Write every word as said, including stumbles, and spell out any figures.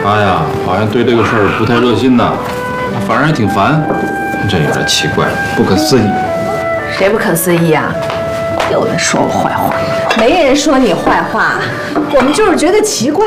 他呀，好像对这个事儿不太热心呐，反而还挺烦，真有点奇怪，不可思议。 谁不可思议啊？有人说我坏话，没人说你坏话，我们就是觉得奇怪。